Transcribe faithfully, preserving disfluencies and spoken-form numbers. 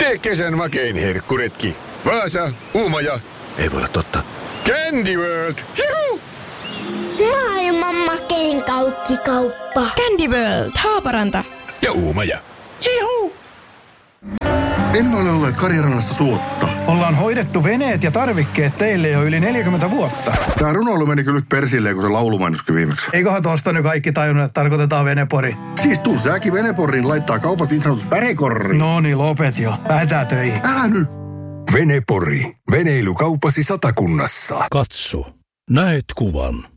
Tee kesän makein herkkuretki. Vaasa, Uumaja. Ei voi olla totta. Candy World. Juhu! Maailman makein kauppikauppa. Candy World, Haaparanta. Ja Uumaja. Juhu! Emme ole olleet Karjarannassa suotta. Ollaan hoidettu veneet ja tarvikkeet teille jo yli neljäkymmentä vuotta. Tää runoilu meni kyllä nyt persilleen, kun se laulumainoskin viimeksi. Eiköhän tosta nyt kaikki tajunnut, että tarkoitetaan venepori. Siis tul sääkin veneporiin laittaa kaupat niin sanotus pärekorriin. No niin, lopet jo. Lähetään töihin. Älä nyt! Venepori. Veneilykaupasi Satakunnassa. Katso. Näet kuvan.